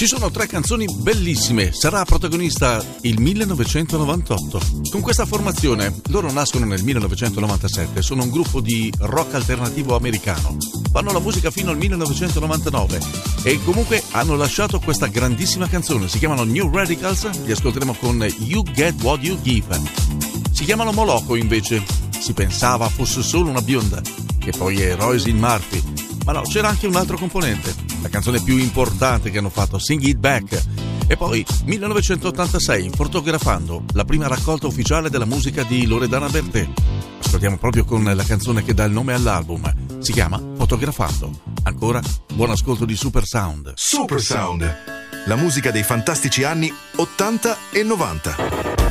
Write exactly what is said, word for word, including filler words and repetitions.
Ci sono tre canzoni bellissime. Sarà protagonista il millenovecentonovantotto. Con questa formazione, loro nascono nel millenovecentonovantasette, sono un gruppo di rock alternativo americano. Fanno la musica fino al millenovecentonovantanove e comunque hanno lasciato questa grandissima canzone. Si chiamano New Radicals, li ascolteremo con You Get What You Give. Si chiamano Moloko invece. Si pensava fosse solo una bionda, che poi è Roisin Murphy. Ma no, c'era anche un altro componente, la canzone più importante che hanno fatto, Sing It Back. E poi millenovecentottantasei, fotografando la prima raccolta ufficiale della musica di Loredana Bertè. Ascoltiamo proprio con la canzone che dà il nome all'album, si chiama Fotografando. Ancora buon ascolto di Super Sound. Super Sound, la musica dei fantastici anni ottanta e novanta.